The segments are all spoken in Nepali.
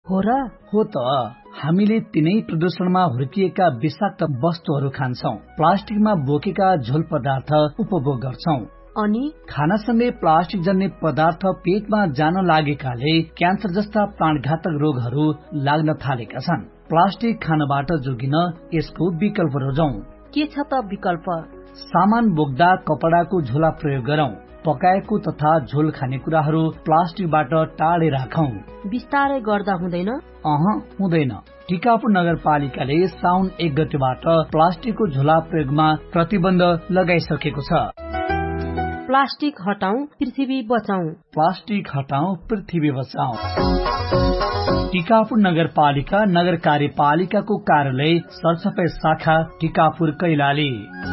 हो र? हो त, हामीले तिनै प्रदूषणमा हुर्किएका विषाक्त वस्तुहरू खान्छौं, प्लास्टिकमा बोकेका झोल पदार्थ उपभोग गर्छौं अनि खानासँगै प्लास्टिक जन्य पदार्थ पेटमा जान लागेकाले क्यान्सर जस्ता प्राणघातक रोगहरू लाग्न थालेका छन्। प्लास्टिक खानबाट जोगिन यसको विकल्प रोजौं। के छ त विकल्प? सामान बोक्दा कपडाको झोला प्रयोग गरौं। पकाएको तथा झोल खानेकुराहरू प्लास्टिकबाट टाढे राखौं। बिस्तारै गर्दा हुँदैन? हुँदैन। टिकापुर नगरपालिकाले साउन 1 गतेबाट प्लास्टिकको झोला प्रयोगमा प्रतिबन्ध लगाइसकेको छ। प्लास्टिक हटाऊ, पृथ्वी बचाऊ। प्लास्टिक हटाऊ, पृथ्वी बचाऊ। टिकापुर नगरपालिका नगर कार्यपालिकाको कार्यालय सरसफाई शाखा टिकापुर कैलाली।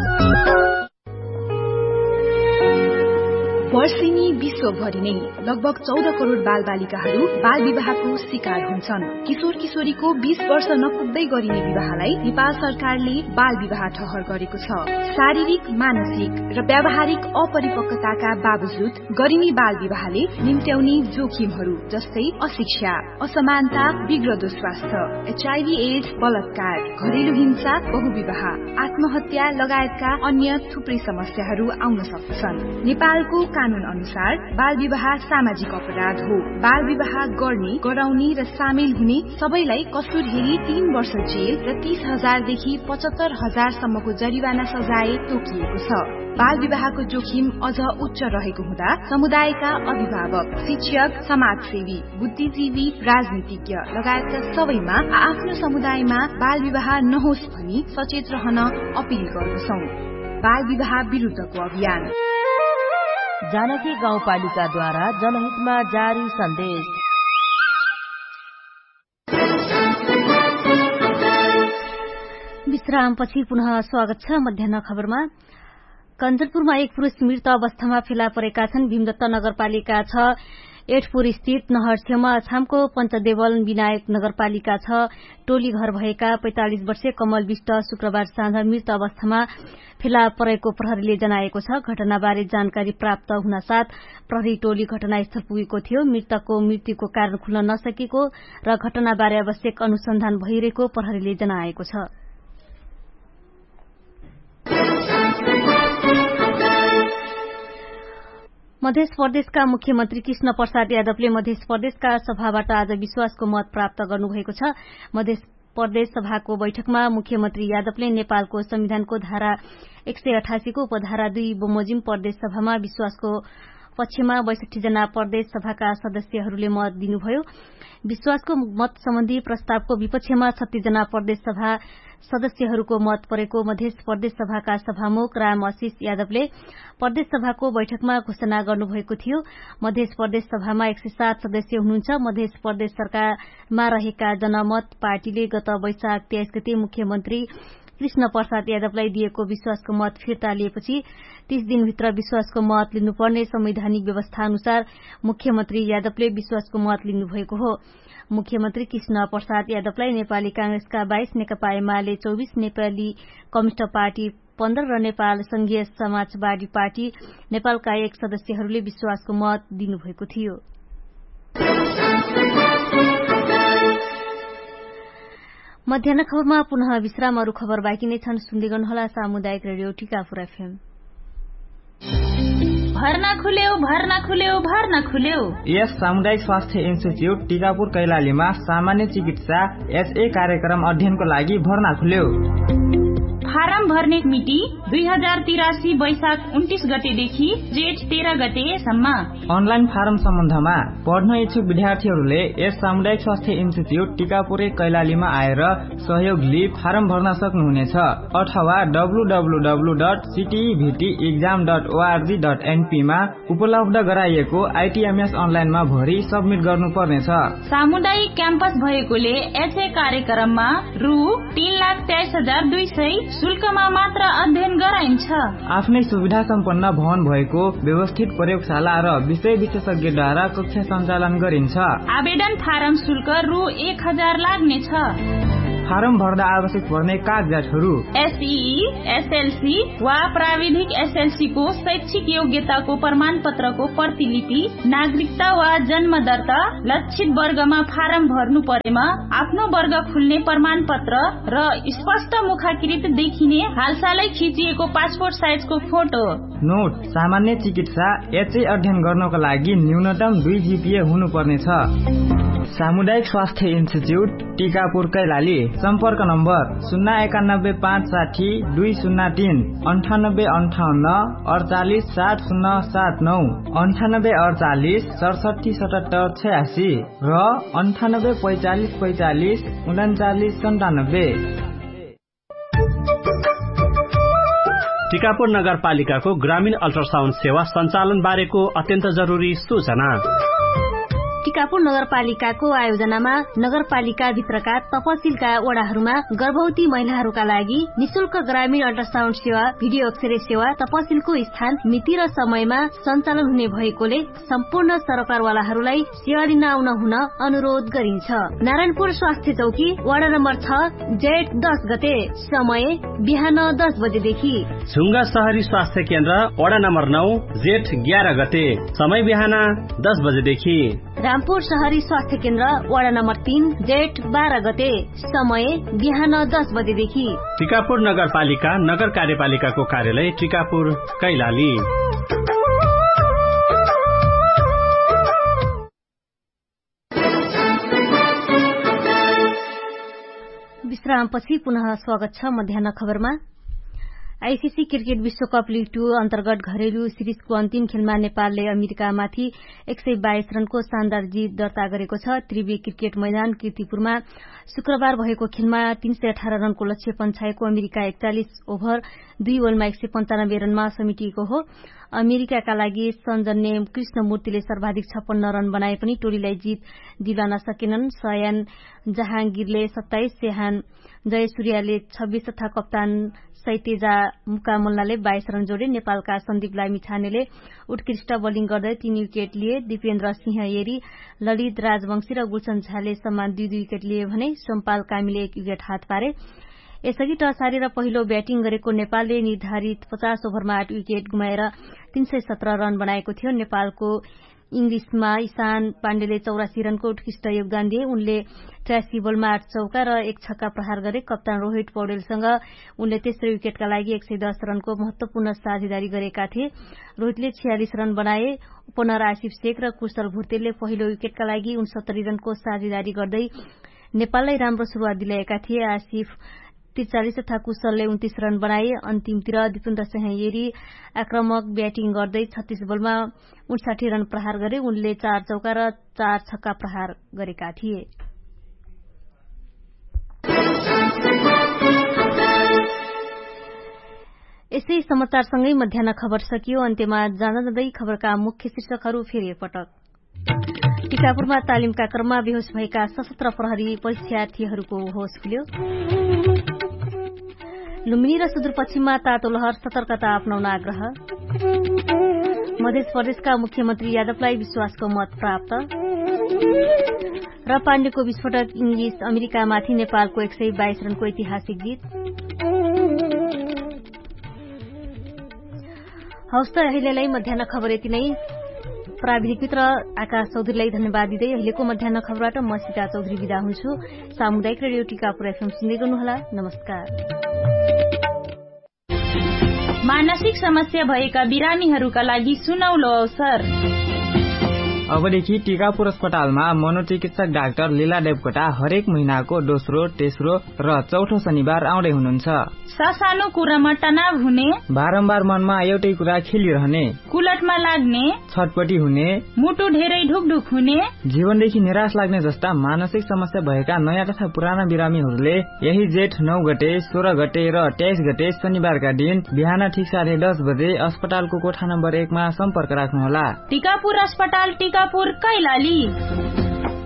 वर्षेनी विश्वभरि नै लगभग 14 करोड़ बालबालिकाहरू बाल विवाहको शिकार हुन्छन्। किशोर किशोरीको 20 वर्ष नपुग्दै गरिने विवाहलाई नेपाल सरकारले बाल विवाह ठहर गरेको छ। शारीरिक, मानसिक र व्यावहारिक अपरिपक्वताका बावजुद गरिने बाल विवाहले निम्त्याउने जोखिमहरू जस्तै अशिक्षा, असमानता, बिग्रदो स्वास्थ्य, HIV/AIDS, बलात्कार, घरेलु हिंसा, बहुविवाह, आत्महत्या लगायतका अन्य थुप्रै समस्याहरू आउन सक्छन्। नेपालको कानून अनुसार बाल विवाह सामाजिक अपराध हो। बाल विवाह गर्ने, गराउने र सामेल हुने सबैलाई कसुर हेरी 3 वर्ष जेल र 30,000 देखि 75,000 सम्मको जरिवाना सजाय तोकिएको छ। बाल विवाहको जोखिम अझ उच्च रहेको हुँदा समुदायका अभिभावक, शिक्षक, समाजसेवी, बुद्धिजीवी, राजनीतिज्ञ लगायतका सबैमा आफ्नो समुदायमा बाल विवाह नहोस् भनी सचेत रहन अपील गर्दछौं। बाल विवाह विरुद्धको अभियान जानकी गाउँपालिकाद्वारा जनहितमा जारी सन्देश। विश्रामपछि पुनः स्वागत छ मध्याह्न खबरमा। कञ्चनपुरमा एक पुरुष मृत अवस्थामा फेला परेका छन्। भीमदत्त नगरपालिका 6 एटपुर स्थित नहर छेउमा अछामको पञ्चदेवल विनायक नगरपालिका 6 टोली घर भएका 45 वर्षीय कमल विष्ट शुक्रबार साँझ मृत अवस्थामा फेला परेको प्रहरीले जनाएको छ। घटनाबारे जानकारी प्राप्त हुनासाथ प्रहरी टोली घटनास्थल पुगेको थियो। मृतकको मृत्युको कारण खुल्न नसकेको र घटनाबारे आवश्यक अनुसन्धान भइरहेको प्रहरीले जनाएको छ। मध्य प्रदेशका मुख्यमन्त्री कृष्ण प्रसाद यादवले मध्य प्रदेशका सभाबाट आज विश्वासको मत प्राप्त गर्नुभएको छ। मध्य प्रदेश सभाको बैठकमा मुख्यमन्त्री यादवले नेपालको संविधानको धारा 188 को उपधारा 2 बमोजिम प्रदेश सभामा विश्वासको पक्षमा 62 जना प्रदेश सभाका सदस्यहरूले मत दिनुभयो। विश्वासको मत सम्बन्धी प्रस्तावको विपक्षमा 36 जना प्रदेश सभा सदस्यहरूको मत परेको मध्य प्रदेश सभाका सभामुख राम आशिष यादवले प्रदेश सभाको बैठकमा घोषणा गर्नुभएको थियो। मध्य प्रदेश सभामा 107 सदस्य हुनुहुन्छ। मध्य प्रदेश सरकारमा रहेका जनमत पार्टीले गत वैशाख 23 गते मुख्यमन्त्री कृष्ण प्रसाद यादवलाई दिएको विश्वासको मत फिर्ता लिएपछि 30 दिनभित्र विश्वासको मत लिनुपर्ने संवैधानिक व्यवस्था अनुसार मुख्यमन्त्री यादवले विश्वासको मत लिनुभएको हो। मुख्यमन्त्री कृष्ण प्रसाद यादवलाई नेपाली कांग्रेसका 22, नेकपा एमाले 24, नेपाली कम्युनिष्ट पार्टी 15 र नेपाल संघीय समाजवादी पार्टी नेपालका 1 सदस्यहरूले विश्वासको मत दिनुभएको थियो। मध्याह्न खबरमा पुनः विश्राम। अरू खबर बाँकी नै छन्, सुन्दै गर्नुहोला सामुदायिक रेडियो टिकापुर FM। भर्ना खुल्यो। यस सामुदायिक स्वास्थ्य इन्स्टिच्युट टिकापुर कैलालीमा सामान्य चिकित्सा SA कार्यक्रम अध्ययनको लागि भर्ना खुल्यो। फारम भर्ने मिति 2083 वैशाख 29 गतेदेखि जेठ 13 गतेसम्म। अनलाइन फारम सम्बन्धमा पढ्न इच्छुक विद्यार्थीहरूले यस सामुदायिक स्वास्थ्य इन्स्टिच्युट टिकापुर कैलालीमा आएर सहयोग लिई फारम भर्न सक्नुहुनेछ अथवा www.ctevtexam.org.np मा उपलब्ध गराइएको ITMS अनलाइनमा भरि सबमिट गर्नुपर्नेछ। सामुदायिक क्याम्पस भएकोले SA कार्यक्रममा रु 3,23,200 शुल्कमा मात्र अध्ययन गराइन्छ। आफ्नै सुविधा सम्पन्न भवन भएको व्यवस्थित प्रयोगशाला र विषय विशेषज्ञद्वारा कक्षा सञ्चालन गरिन्छ। आवेदन फारम शुल्क रु 1,000 लाग्नेछ। फारम भर्दा आवश्यक पर्ने कागजातहरू एसई, एसएलसी वा प्राविधिक एसएलसी को शैक्षिक योग्यताको प्रमाण पत्रको प्रतिलिपि, नागरिकता वा जन्म दर्ता, लक्षित वर्गमा फारम भर्नु परेमा आफ्नो वर्ग खुल्ने प्रमाण पत्र र स्पष्ट मुखाकृत देखिने हालसालै खिचिएको पासपोर्ट साइजको फोटो। नोट, सामान्य चिकित्सा एचए अध्ययन गर्नको लागि न्यूनतम 2 जीपीए हुनुपर्नेछ। सामुदायिक स्वास्थ्य इन्स्टिच्युट टिकापुर कैलाली। सम्पर्क नम्बर 09156 203 9858 48 7079 9848 67 77 86 र 9845 45 39 97। टिकापुर नगरपालिकाको ग्रामीण अल्ट्रासाउन्ड सेवा सञ्चालन बारेको अत्यन्त जरुरी सूचना। टिकापुर नगरपालिकाको आयोजनामा नगरपालिका भित्रका तपसिलका वडाहरूमा गर्भवती महिलाहरूका लागि निशुल्क ग्रामीण अल्ट्रासाउन्ड सेवा, भिडियो एक्सरे सेवा तपसिलको स्थान, मिति र समयमा सञ्चालन हुने भएकोले सम्पूर्ण सरकारवालाहरूलाई सेवा लिन आउन हुन अनुरोध गरिन्छ। नारायणपुर स्वास्थ्य चौकी वडा नम्बर 6 जेठ 10 गते, समय बिहान 10 बजेदेखि। झुङ्गा शहरी स्वास्थ्य केन्द्र वडा नम्बर 9 जेठ 11 गते, समय बिहान 10 बजेदेखि। रामपुर शहरी स्वास्थ्य केन्द्र वडा नम्बर 3 जेठ 12 गते, समय बिहान 10 बजेदेखि। टिकापुर नगरपालिका नगर कार्यपालिकाको कार्यालय टिकापुर कैलाली। विश्रामपछि पुनः स्वागत छ मध्याह्न खबरमा। आईसीसी क्रिकेट विश्वकप लीग 2 अन्तर्गत घरेलु सिरिजको अन्तिम खेलमा नेपालले अमेरिकामाथि 122 रनको शानदार जित दर्ता गरेको छ। त्रिवी क्रिकेट मैदान कीर्तिपुरमा शुक्रबार भएको खेलमा 318 रनको लक्ष्य पन्छाएको अमेरिका 41 ओभर 2 बलमा 195 रनमा समेटिएको हो। अमेरिकाका लागि सञ्जन्य कृष्णमूर्तिले सर्वाधिक 56 रन बनाए पनि टोलीलाई जित दिलाउन सकेनन्। सयान जहांगीरले 27, सेहान जयसूर्यले 26 तथा कप्तान सैतेजा मुकामुल्लाले 22 रन जोडे। नेपालका सन्दीप लामिछानेले उत्कृष्ट बोलिङ गर्दै 3 विकेट लिए। दिपेन्द्र सिंह येरी, ललित राजवंशी र गुलशन झाले समान 2-2 विकेट लिए भने सोमपाल कामीले 1 विकेट हात पारे। यसअघि टस हारेर पहिलो ब्याटिङ गरेको नेपालले निर्धारित 50 ओभरमा 8 विकेट गुमाएर 317 रन बनाएको थियो। नेपालको इंग्लिशमा ईशान पाण्डेले 84 रनको उत्कृष्ट योगदान दिए। उनले 83 बलमा 8 चौका र 1 छक्का प्रहार गरे। कप्तान रोहित पौडेलसँग उनले तेस्रो विकेटका लागि 110 रनको महत्वपूर्ण साझेदारी गरेका थिए। रोहितले 46 रन बनाए। ओपनर आसिफ शेख र कुशल भुर्तेलले पहिलो विकेटका लागि 69 रनको साझेदारी गर्दै नेपाललाई राम्रो शुरूआत दिलाएका थिए। आसिफ 43 तथा कुशलले 29 रन बनाए। अन्तिमतिर दिपेन्द्र सिंह येरी आक्रामक ब्याटिङ गर्दै 36 बलमा 59 रन प्रहार गरे। उनले 4 चौका र 4 छक्का प्रहार गरेका थिए। यसै समाचारसँगै मध्याह्न खबर सकियो। अन्त्यमा जाँदै खबरका मुख्य शीर्षकहरू फेरि एकपटक। टिकापुरमा तालिमका क्रममा बेहोस भएका सशस्त्र प्रहरी परीक्षार्थीहरूको होस खुल्यो। लुम्बिनी र सुदूरपश्चिममा तातो लहर, सतर्कता अपनाउन आग्रह। मध्य प्रदेशका मुख्यमन्त्री यादवलाई विश्वासको मत प्राप्त। र पाण्डेको विस्फोटक इंग्लिश अमेरिकामाथि नेपालको 122 रनको ऐतिहासिक जित। हवस् त अहिलेलाई मध्याह्न खबर यति नै। प्राविधिक मित्र आकाश चौधरीलाई धन्यवाद दिँदै अहिलेको मध्याह्न खबरबाट म सीता चौधरी विदा हुन्छु। सामुदायिक रेडियो टिकापुर एफएम सुन्दै गर्नुहोला। नमस्कार। मानसिक समस्या भएका बिरामीहरूका लागि सुनौलो अवसर। अबदेखि टिकापुर अस्पतालमा मनोचिकित्सक डाक्टर लीला देवकोटा हरेक महिनाको दोस्रो, तेस्रो र चौथो शनिबार आउँदै हुनुहुन्छ। सानो कुरामा तनाव हुने, बारम्बार मनमा एउटै कुरा खेलिरहने, कुलटमा लाग्ने, छटपटी हुने, मुटु धेरै ढुकढुक हुने, जीवनदेखि निराश लाग्ने जस्ता मानसिक समस्या भएका नयाँ तथा पुराना बिरामीहरूले यही जेठ 9 गते, 16 गते र 23 गते शनिबारका दिन बिहान ठिक 10:30 बजे अस्पतालको कोठा नम्बर 1 मा सम्पर्क राख्नुहोला। टिकापुर अस्पताल, टिकापुर कैलाली।